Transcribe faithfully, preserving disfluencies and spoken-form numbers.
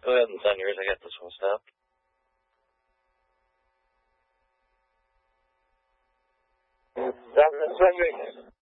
Go ahead and send yours. I got this one stopped. Send the subject.